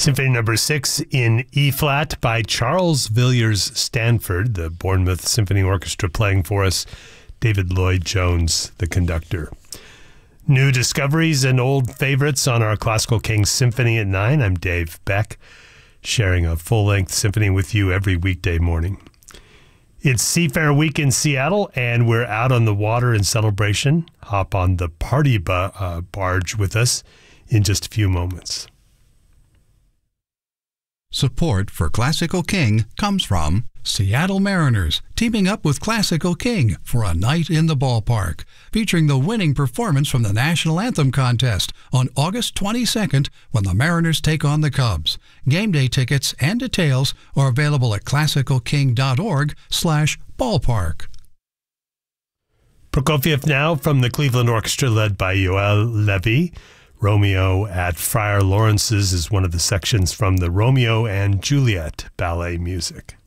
Symphony Number 6 in E-flat by Charles Villiers Stanford, the Bournemouth Symphony Orchestra playing for us. David Lloyd-Jones, the conductor. New discoveries and old favorites on our Classical King Symphony at 9. I'm Dave Beck, sharing a full-length symphony with you every weekday morning. It's Seafair Week in Seattle, and we're out on the water in celebration. Hop on the party barge with us in just a few moments. Support for Classical King comes from Seattle Mariners, teaming up with Classical King for a night in the ballpark, featuring the winning performance from the National Anthem contest on August 22nd when the Mariners take on the Cubs. Game day tickets and details are available at classicalking.org/ballpark. Prokofiev now from the Cleveland Orchestra led by Yoel Levy. Romeo at Friar Lawrence's is one of the sections from the Romeo and Juliet ballet music.